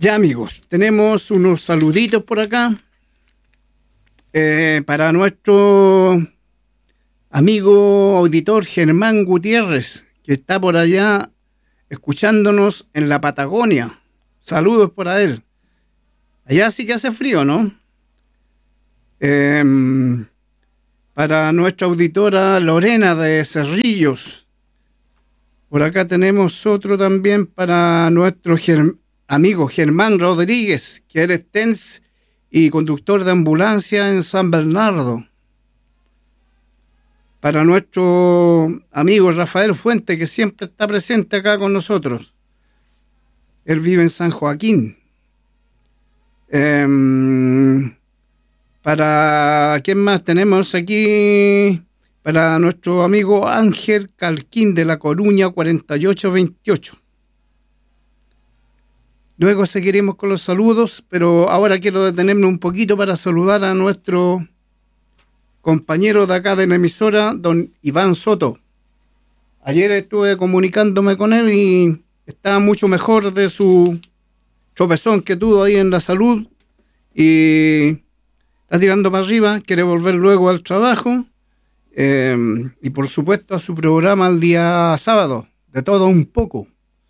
Ya amigos, tenemos unos saluditos por acá para nuestro amigo auditor Germán Gutiérrez, que está por allá escuchándonos en la Patagonia. Saludos para él. Allá sí que hace frío, ¿no? Para nuestra auditora Lorena de Cerrillos. Por acá tenemos otro también para nuestro amigo Germán Rodríguez, que eres TENS y conductor de ambulancia en San Bernardo. Para nuestro amigo Rafael Fuente, que siempre está presente acá con nosotros. Él vive en San Joaquín. Para ¿quién más tenemos aquí? Para nuestro amigo Ángel Calquín de La Coruña 4828. Luego seguiremos con los saludos, pero ahora quiero detenerme un poquito para saludar a nuestro compañero de acá de la emisora, don Iván Soto. Ayer estuve comunicándome con él y estaba mucho mejor de su tropezón que tuvo ahí en la salud y está tirando para arriba, quiere volver luego al trabajo y por supuesto a su programa el día sábado, de todo un poco.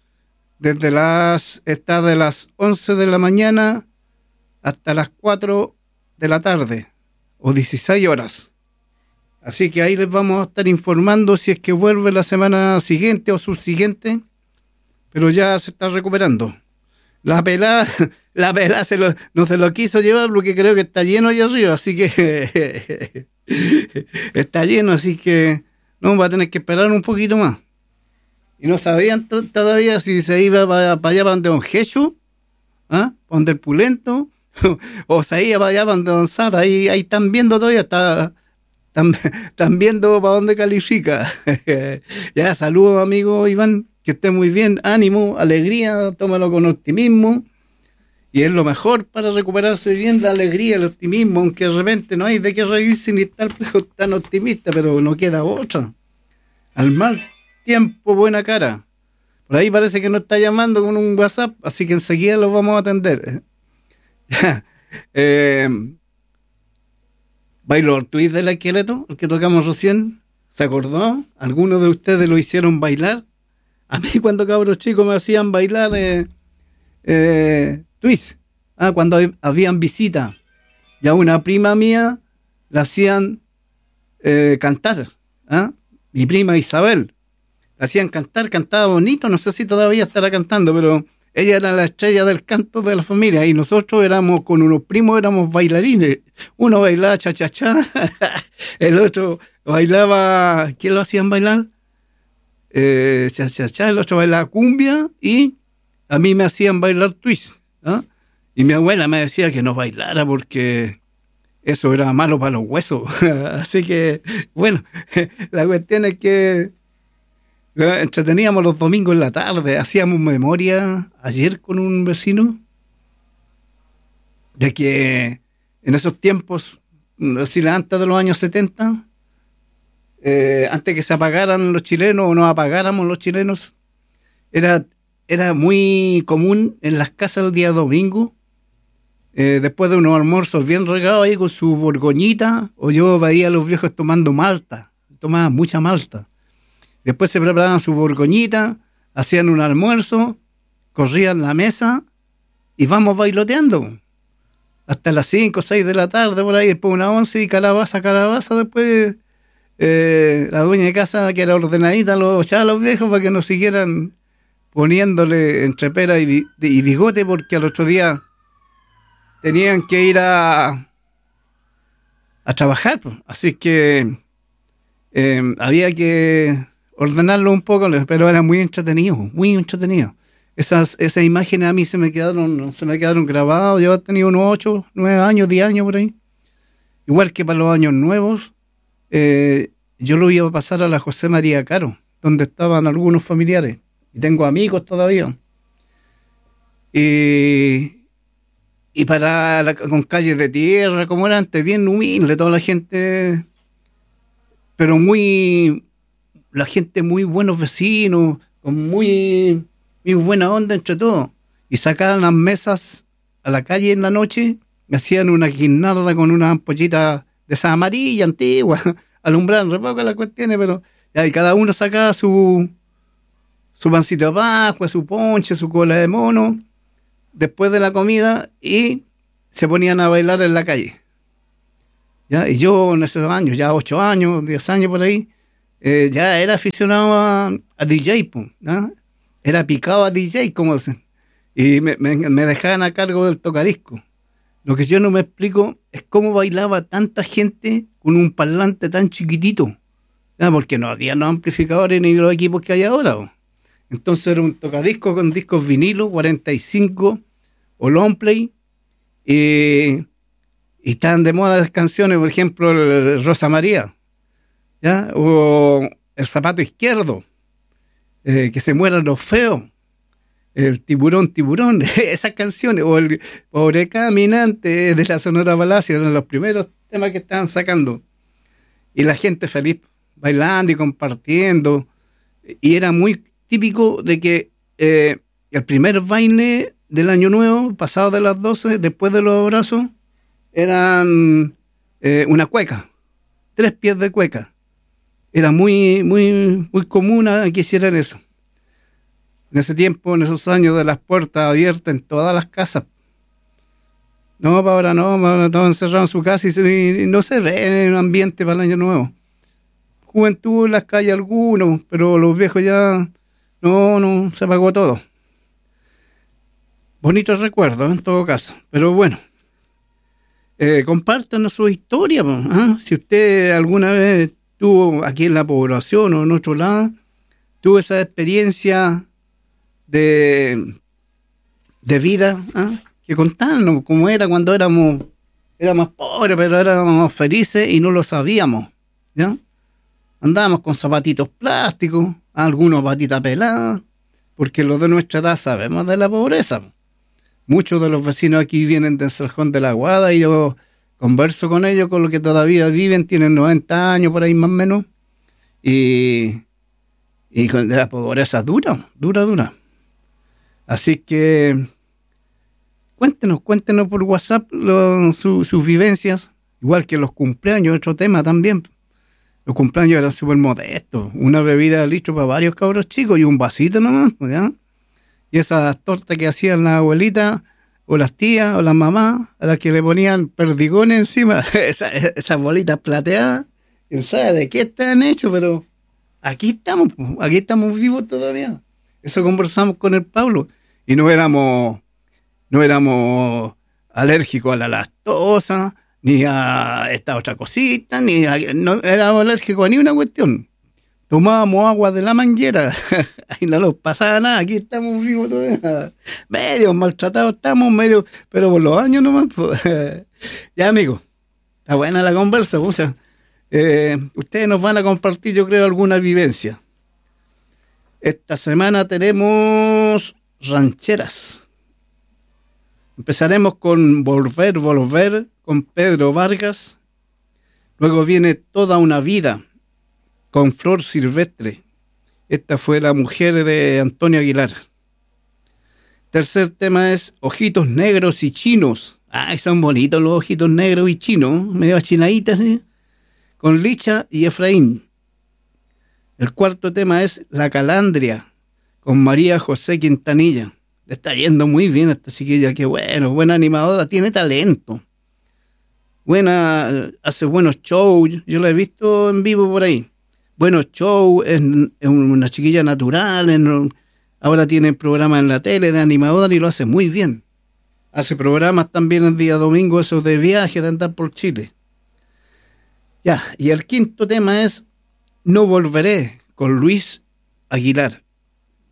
Está de las 11 de la mañana hasta las 4 de la tarde, o 16 horas. Así que ahí les vamos a estar informando si es que vuelve la semana siguiente o subsiguiente, pero ya se está recuperando. La pelada no se lo quiso llevar porque creo que está lleno allá arriba, así que está lleno, así que no, va a tener que esperar un poquito más. Y no sabían todavía si se iba para allá, para donde Don Jesús, para donde el Pulento, o se iba para allá, para donde Don Sara. Ahí están viendo todavía, están viendo para dónde califica. Ya, saludos, amigo Iván, que esté muy bien, ánimo, alegría, tómalo con optimismo. Y es lo mejor para recuperarse bien, la alegría, el optimismo, aunque de repente no hay de qué reírse ni estar tan optimista, pero no queda otra. Al mal tiempo, buena cara. Por ahí parece que nos está llamando con un WhatsApp, así que enseguida lo vamos a atender. Bailó el tuit del esqueleto, el que tocamos recién. ¿Se acordó? ¿Algunos de ustedes lo hicieron bailar? A mí cuando cabros chicos me hacían bailar twist, cuando habían visita. Y a una prima mía la hacían cantar. Mi prima Isabel. La hacían cantar, cantaba bonito, no sé si todavía estará cantando, pero ella era la estrella del canto de la familia y nosotros con unos primos éramos bailarines. Uno bailaba cha-cha-cha, el otro bailaba, ¿quién lo hacían bailar? Cha-cha-cha, el otro bailaba cumbia y a mí me hacían bailar twist. Y mi abuela me decía que no bailara porque eso era malo para los huesos. Así que, bueno, la cuestión es que entreteníamos los domingos en la tarde, hacíamos memoria ayer con un vecino de que en esos tiempos, decir antes de los años 70, antes que se apagaran los chilenos o nos apagáramos los chilenos, era muy común en las casas el día domingo, después de unos almuerzos bien regados ahí con su borgoñita, o yo veía a los viejos tomando malta, tomaban mucha malta. Después se preparaban su borgoñita, hacían un almuerzo, corrían la mesa y vamos bailoteando. Hasta las 5 o 6 de la tarde, por ahí, después una 11 y calabaza, después la dueña de casa, que era ordenadita, los echaba a los viejos para que nos siguieran poniéndole entre pera y bigote, porque al otro día tenían que ir a trabajar, pues. Así que había que ordenarlo un poco, pero era muy entretenido, muy entretenido. Esas imágenes a mí se me quedaron grabadas. Yo he tenido unos 8, 9 años, 10 años por ahí. Igual que para los años nuevos, yo lo iba a pasar a la José María Caro, donde estaban algunos familiares. Y tengo amigos todavía. Y con calles de tierra, como era antes, bien humilde, toda la gente, pero la gente muy buenos vecinos, con muy buena onda entre todos. y sacaban las mesas a la calle en la noche, hacían una guirnalda con una ampollita de esa amarilla antigua, alumbraban re poco las cuestiones, pero ya, y cada uno sacaba su pancito de Pascua, su ponche, su cola de mono, después de la comida, y se ponían a bailar en la calle. ¿Ya? Y yo en esos años, ya 8 años, 10 años por ahí, ya era aficionado a DJ, ¿no? Era picado a DJ, como dicen, y me dejaban a cargo del tocadisco. Lo que yo no me explico es cómo bailaba tanta gente con un parlante tan chiquitito, ¿ya? Porque no había los amplificadores ni los equipos que hay ahora, ¿no? Entonces era un tocadisco con discos vinilo, 45 o long play, y estaban de moda las canciones, por ejemplo, el Rosa María, ¿ya? O El zapato izquierdo, Que se mueran los feos, el tiburón, esas canciones, o el Pobre Caminante de la Sonora Palacio, eran los primeros temas que estaban sacando. Y la gente feliz, bailando y compartiendo, y era muy típico de que el primer baile del Año Nuevo, pasado de las 12, después de los abrazos, eran una cueca, 3 pies de cueca. Era muy común que hicieran eso. En ese tiempo, en esos años de las puertas abiertas en todas las casas. No, para ahora todos encerrados en su casa y no se ve en un ambiente para el Año Nuevo. Juventud en las calles algunos, pero los viejos ya no, se apagó todo. Bonitos recuerdos en todo caso, pero bueno. Compártanos su historia, ¿eh? Si usted alguna vez tuvo aquí en la población o en otro lado, tuvo esa experiencia de vida, ¿eh? Que contarnos cómo era cuando éramos pobres, pero éramos felices y no lo sabíamos, ¿ya? Andábamos con zapatitos plásticos, algunos patitas peladas, porque los de nuestra edad sabemos de la pobreza. Muchos de los vecinos aquí vienen de Cerjón de la Guada y yo converso con ellos, con los que todavía viven, tienen 90 años por ahí más o menos, y con la pobreza dura. Así que cuéntenos por WhatsApp sus vivencias, igual que los cumpleaños, otro tema también. Los cumpleaños eran súper modestos, una bebida de litro para varios cabros chicos y un vasito nomás, ¿ya? Y esas tortas que hacían las abuelitas, o las tías, o las mamás, a las que le ponían perdigones encima, esas bolitas plateadas, quién sabe de qué están hechos, pero aquí estamos vivos todavía. Eso conversamos con el Pablo, y no éramos alérgicos a la lactosa, ni a esta otra cosita, no éramos alérgicos a ni una cuestión. Tomábamos agua de la manguera y no nos pasaba nada. Aquí estamos vivos todavía. Medio maltratados estamos, pero por los años nomás. Pues. Ya, amigos, está buena la conversa. Pues, ustedes nos van a compartir, yo creo, alguna vivencia. Esta semana tenemos rancheras. Empezaremos con Volver, con Pedro Vargas. Luego viene Toda una vida, con Flor Silvestre. Esta fue la mujer de Antonio Aguilar. Tercer tema es Ojitos Negros y Chinos. Ay, son bonitos los ojitos negros y chinos, medio achinaditas, ¿sí? Con Licha y Efraín. El cuarto tema es La Calandria, con María José Quintanilla. Le está yendo muy bien a esta chiquilla, qué bueno, buena animadora, tiene talento. Buena, hace buenos shows, yo la he visto en vivo por ahí. Buenos shows, es una chiquilla natural, ahora tiene programas en la tele de animadora y lo hace muy bien. Hace programas también el día domingo, esos de viaje, de andar por Chile. Ya, y el quinto tema es No Volveré, con Luis Aguilar.